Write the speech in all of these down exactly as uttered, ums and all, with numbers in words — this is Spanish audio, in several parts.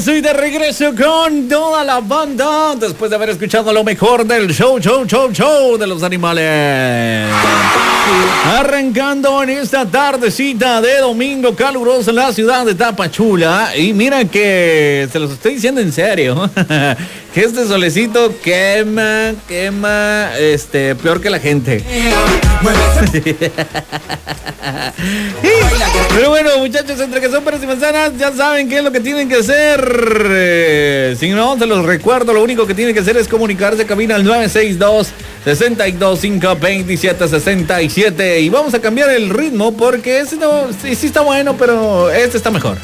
estamos hoy de regreso con toda la banda después de haber escuchado lo mejor del show, show, show, show de los animales. Arrancando en esta tardecita de domingo calurosa en la ciudad de Tapachula. Y mira que se los estoy diciendo en serio. Que este solecito quema, quema, este, peor que la gente. Pero bueno, muchachos, entre que son peras y manzanas, ya saben qué es lo que tienen que hacer. Eh, si no, se los recuerdo, lo único que tienen que hacer es comunicarse, cabina al nueve seis dos, seis dos cinco, dos siete seis siete. Y vamos a cambiar el ritmo porque ese no, sí, sí está bueno, pero este está mejor.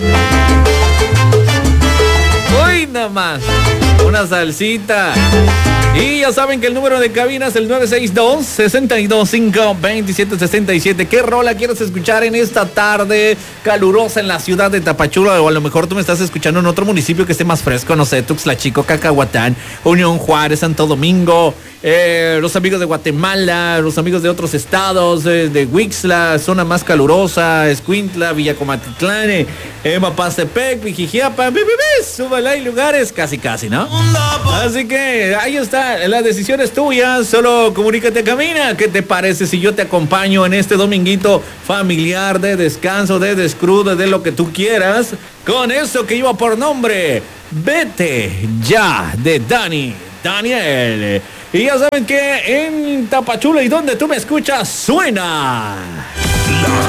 Hoy nada más, una salsita. Y ya saben que el número de cabina es el nueve seis dos, seis dos cinco, dos siete seis siete. ¿Qué rola quieres escuchar en esta tarde calurosa en la ciudad de Tapachula? O a lo mejor tú me estás escuchando en otro municipio que esté más fresco, no sé, Tuxtla Chico, Cacahuatán, Unión Juárez, Santo Domingo, eh, los amigos de Guatemala, los amigos de otros estados, eh, de Huixla, zona más calurosa, Escuintla, Villacomatitlán, eh, Mapastepec, Vijijiapa, súbala, hay lugares casi casi, ¿no? Así que ahí está. La decisión es tuya, solo comunícate a cabina. ¿Qué te parece si yo te acompaño en este dominguito familiar de descanso, de descrude, de lo que tú quieras? Con eso que lleva por nombre Vete Ya, de Dani Daniel. Y ya saben que en Tapachula y donde tú me escuchas suena la